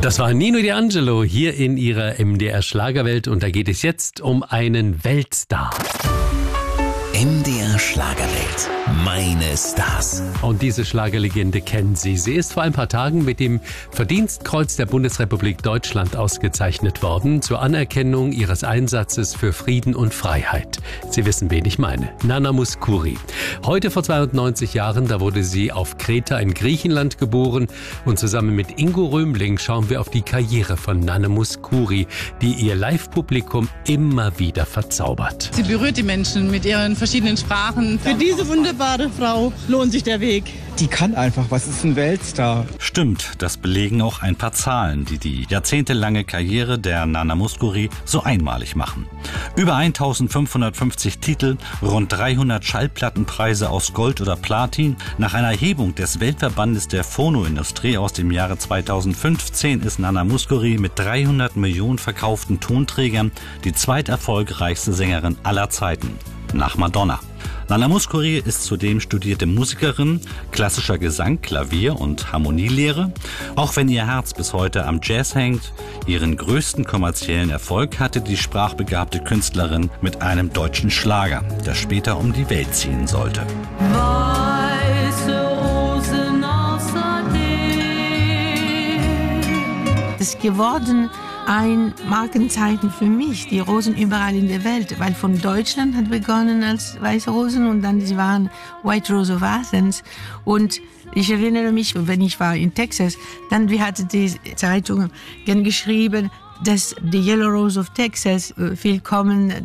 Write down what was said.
Das war Nino D'Angelo hier in ihrer MDR Schlagerwelt und da geht es jetzt um einen Weltstar. MDR Schlagerwelt. Meine Stars. Und diese Schlagerlegende kennen Sie. Sie ist vor ein paar Tagen mit dem Verdienstkreuz der Bundesrepublik Deutschland ausgezeichnet worden, zur Anerkennung ihres Einsatzes für Frieden und Freiheit. Sie wissen, wen ich meine. Nana Mouskouri. Heute vor 92 Jahren, da wurde sie auf Kreta in Griechenland geboren. Und zusammen mit Ingo Römling schauen wir auf die Karriere von Nana Mouskouri, die ihr Live-Publikum immer wieder verzaubert. Sie berührt die Menschen mit ihren verschiedenen Sprachen. Für diese wunderbare Frau lohnt sich der Weg. Die kann einfach was, ist ein Weltstar. Stimmt, das belegen auch ein paar Zahlen, die die jahrzehntelange Karriere der Nana Mouskouri so einmalig machen. Über 1550 Titel, rund 300 Schallplattenpreise aus Gold oder Platin. Nach einer Erhebung des Weltverbandes der Phonoindustrie aus dem Jahre 2015 ist Nana Mouskouri mit 300 Millionen verkauften Tonträgern die zweiterfolgreichste Sängerin aller Zeiten, nach Madonna. Nana Mouskouri ist zudem studierte Musikerin, klassischer Gesang, Klavier und Harmonielehre. Auch wenn ihr Herz bis heute am Jazz hängt, ihren größten kommerziellen Erfolg hatte die sprachbegabte Künstlerin mit einem deutschen Schlager, der später um die Welt ziehen sollte. Weiße Rosen außerdem. Das ist geworden ein Markenzeichen für mich, die Rosen überall in der Welt, weil von Deutschland hat begonnen als weiße Rosen und dann sie waren White Rose of Athens und ich erinnere mich, wenn ich war in Texas, dann hatte die Zeitung geschrieben, dass die Yellow Rose of Texas willkommen